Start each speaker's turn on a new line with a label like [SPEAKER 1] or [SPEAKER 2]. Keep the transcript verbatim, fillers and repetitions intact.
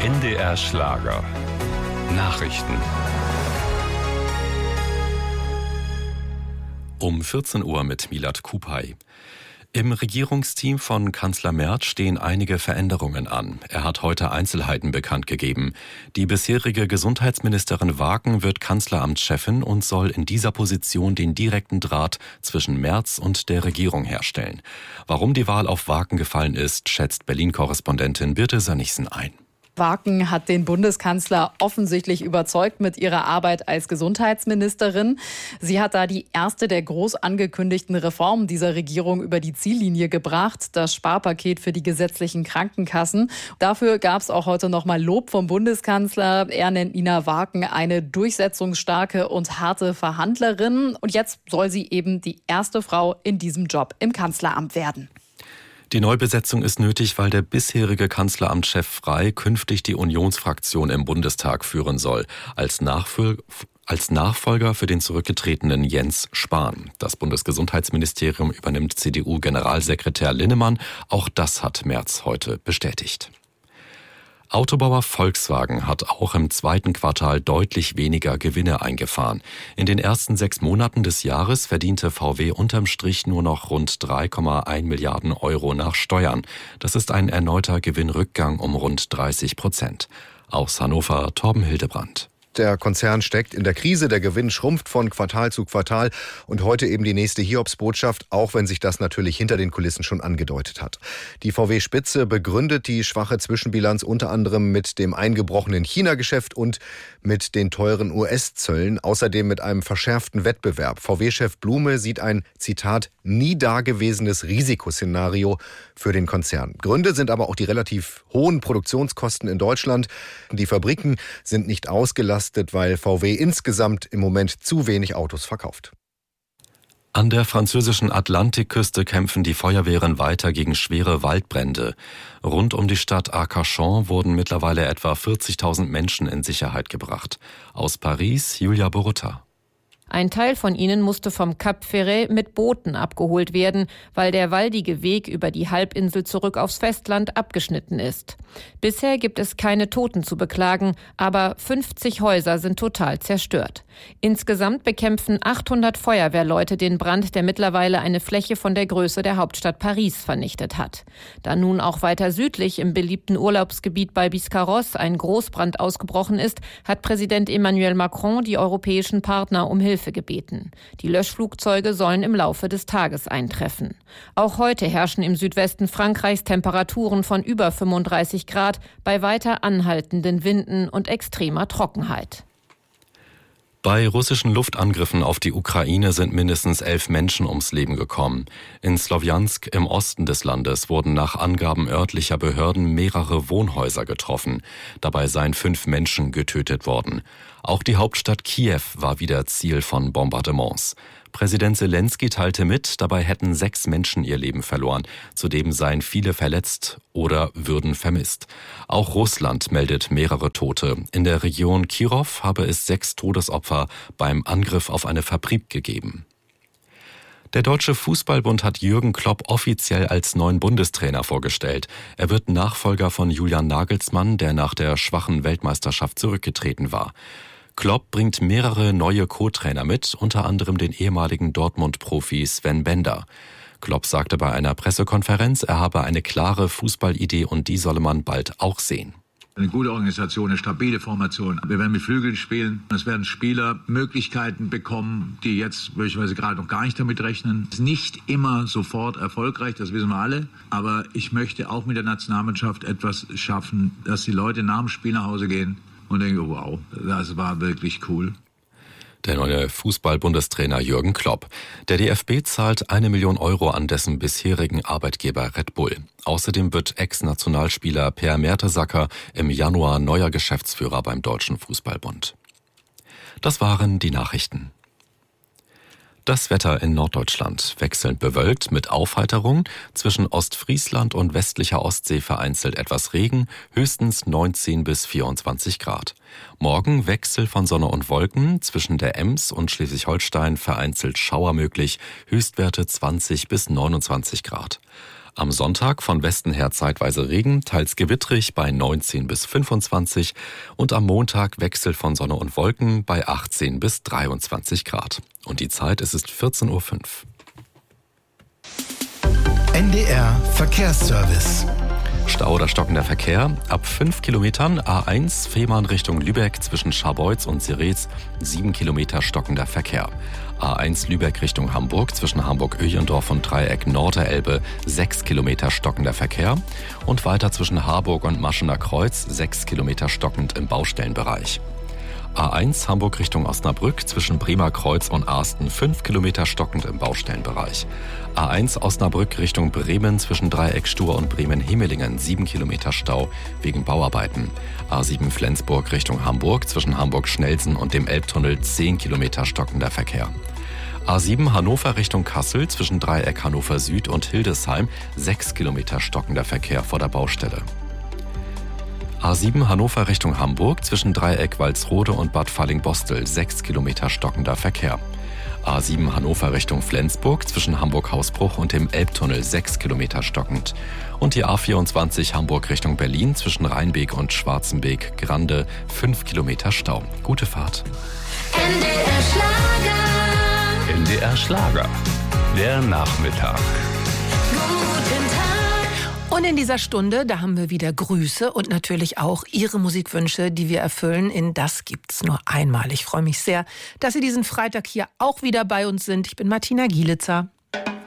[SPEAKER 1] N D R Schlager. Nachrichten. Um vierzehn Uhr mit Milad Kupay. Im Regierungsteam von Kanzler Merz stehen einige Veränderungen an. Er hat heute Einzelheiten bekannt gegeben. Die bisherige Gesundheitsministerin Waken wird Kanzleramtschefin und soll in dieser Position den direkten Draht zwischen Merz und der Regierung herstellen. Warum die Wahl auf Waken gefallen ist, schätzt Berlin-Korrespondentin Birte Sönnigsen ein.
[SPEAKER 2] Waken hat den Bundeskanzler offensichtlich überzeugt mit ihrer Arbeit als Gesundheitsministerin. Sie hat da die erste der groß angekündigten Reformen dieser Regierung über die Ziellinie gebracht, das Sparpaket für die gesetzlichen Krankenkassen. Dafür gab es auch heute nochmal Lob vom Bundeskanzler. Er nennt Nina Waken eine durchsetzungsstarke und harte Verhandlerin. Und jetzt soll sie eben die erste Frau in diesem Job im Kanzleramt werden.
[SPEAKER 1] Die Neubesetzung ist nötig, weil der bisherige Kanzleramtschef Frey künftig die Unionsfraktion im Bundestag führen soll, als, Nachfol- als Nachfolger für den zurückgetretenen Jens Spahn. Das Bundesgesundheitsministerium übernimmt C D U-Generalsekretär Linnemann. Auch das hat Merz heute bestätigt. Autobauer Volkswagen hat auch im zweiten Quartal deutlich weniger Gewinne eingefahren. In den ersten sechs Monaten des Jahres verdiente V W unterm Strich nur noch rund drei Komma eins Milliarden Euro nach Steuern. Das ist ein erneuter Gewinnrückgang um rund dreißig Prozent. Aus Hannover, Torben Hildebrandt.
[SPEAKER 3] Der Konzern steckt in der Krise, der Gewinn schrumpft von Quartal zu Quartal und heute eben die nächste Hiobsbotschaft, auch wenn sich das natürlich hinter den Kulissen schon angedeutet hat. Die V W-Spitze begründet die schwache Zwischenbilanz unter anderem mit dem eingebrochenen China-Geschäft und mit den teuren U S-Zöllen, außerdem mit einem verschärften Wettbewerb. V W-Chef Blume sieht ein, Zitat, nie dagewesenes Risikoszenario für den Konzern. Gründe sind aber auch die relativ hohen Produktionskosten in Deutschland. Die Fabriken sind nicht ausgelastet, weil V W insgesamt im Moment zu wenig Autos verkauft.
[SPEAKER 1] An der französischen Atlantikküste kämpfen die Feuerwehren weiter gegen schwere Waldbrände. Rund um die Stadt Arcachon wurden mittlerweile etwa vierzigtausend Menschen in Sicherheit gebracht. Aus Paris, Julia Borutta.
[SPEAKER 4] Ein Teil von ihnen musste vom Cap Ferret mit Booten abgeholt werden, weil der waldige Weg über die Halbinsel zurück aufs Festland abgeschnitten ist. Bisher gibt es keine Toten zu beklagen, aber fünfzig Häuser sind total zerstört. Insgesamt bekämpfen achthundert Feuerwehrleute den Brand, der mittlerweile eine Fläche von der Größe der Hauptstadt Paris vernichtet hat. Da nun auch weiter südlich im beliebten Urlaubsgebiet bei Biscarrosse ein Großbrand ausgebrochen ist, hat Präsident Emmanuel Macron die europäischen Partner um Hilfe gebeten. Die Löschflugzeuge sollen im Laufe des Tages eintreffen. Auch heute herrschen im Südwesten Frankreichs Temperaturen von über fünfunddreißig Grad bei weiter anhaltenden Winden und extremer Trockenheit.
[SPEAKER 1] Bei russischen Luftangriffen auf die Ukraine sind mindestens elf Menschen ums Leben gekommen. In Slowjansk im Osten des Landes wurden nach Angaben örtlicher Behörden mehrere Wohnhäuser getroffen. Dabei seien fünf Menschen getötet worden. Auch die Hauptstadt Kiew war wieder Ziel von Bombardements. Präsident Selenskyj teilte mit, dabei hätten sechs Menschen ihr Leben verloren. Zudem seien viele verletzt oder würden vermisst. Auch Russland meldet mehrere Tote. In der Region Kirov habe es sechs Todesopfer beim Angriff auf eine Fabrik gegeben. Der Deutsche Fußballbund hat Jürgen Klopp offiziell als neuen Bundestrainer vorgestellt. Er wird Nachfolger von Julian Nagelsmann, der nach der schwachen Weltmeisterschaft zurückgetreten war. Klopp bringt mehrere neue Co-Trainer mit, unter anderem den ehemaligen Dortmund-Profi Sven Bender. Klopp sagte bei einer Pressekonferenz, er habe eine klare Fußballidee und die solle man bald auch sehen.
[SPEAKER 5] Eine gute Organisation, eine stabile Formation. Wir werden mit Flügeln spielen. Es werden Spieler Möglichkeiten bekommen, die jetzt möglicherweise gerade noch gar nicht damit rechnen. Es ist nicht immer sofort erfolgreich, das wissen wir alle. Aber ich möchte auch mit der Nationalmannschaft etwas schaffen, dass die Leute nach dem Spiel nach Hause gehen und denken, wow, das war wirklich cool.
[SPEAKER 1] Der neue Fußball-Bundestrainer Jürgen Klopp. Der D F B zahlt eine Million Euro an dessen bisherigen Arbeitgeber Red Bull. Außerdem wird Ex-Nationalspieler Per Mertesacker im Januar neuer Geschäftsführer beim Deutschen Fußballbund. Das waren die Nachrichten. Das Wetter in Norddeutschland wechselnd bewölkt mit Aufheiterung, zwischen Ostfriesland und westlicher Ostsee vereinzelt etwas Regen, höchstens neunzehn bis vierundzwanzig Grad. Morgen Wechsel von Sonne und Wolken, zwischen der Ems und Schleswig-Holstein vereinzelt Schauer möglich, Höchstwerte zwanzig bis neunundzwanzig Grad. Am Sonntag von Westen her zeitweise Regen, teils gewittrig bei neunzehn bis fünfundzwanzig und am Montag Wechsel von Sonne und Wolken bei achtzehn bis dreiundzwanzig Grad. Und die Zeit, es ist vierzehn Uhr fünf.
[SPEAKER 6] N D R Verkehrsservice.
[SPEAKER 1] Stau oder stockender Verkehr. Ab fünf Kilometern A eins Fehmarn Richtung Lübeck zwischen Scharbeutz und Sirez sieben Kilometer stockender Verkehr. A eins Lübeck Richtung Hamburg zwischen Hamburg-Öjendorf und Dreieck Norderelbe sechs Kilometer stockender Verkehr. Und weiter zwischen Harburg und Maschener Kreuz sechs Kilometer stockend im Baustellenbereich. A eins Hamburg Richtung Osnabrück zwischen Bremer Kreuz und Arsten fünf Kilometer stockend im Baustellenbereich. A eins Osnabrück Richtung Bremen zwischen Dreieck Stur und Bremen-Hemelingen sieben Kilometer Stau wegen Bauarbeiten. A sieben Flensburg Richtung Hamburg zwischen Hamburg-Schnelsen und dem Elbtunnel zehn Kilometer stockender Verkehr. A sieben Hannover Richtung Kassel zwischen Dreieck Hannover Süd und Hildesheim sechs Kilometer stockender Verkehr vor der Baustelle. A sieben Hannover Richtung Hamburg zwischen Dreieck Walsrode und Bad Falling-Bostel sechs Kilometer stockender Verkehr. A sieben Hannover Richtung Flensburg zwischen Hamburg-Hausbruch und dem Elbtunnel sechs Kilometer stockend. Und die A vierundzwanzig Hamburg Richtung Berlin zwischen Rheinbeek und Schwarzenbeek-Grande fünf Kilometer Stau. Gute Fahrt.
[SPEAKER 7] N D R Schlager.
[SPEAKER 8] N D R Schlager. Der Nachmittag.
[SPEAKER 7] Guten Tag.
[SPEAKER 9] Und in dieser Stunde, da haben wir wieder Grüße und natürlich auch Ihre Musikwünsche, die wir erfüllen in Das gibt's nur einmal. Ich freue mich sehr, dass Sie diesen Freitag hier auch wieder bei uns sind. Ich bin Martina Gielitzer.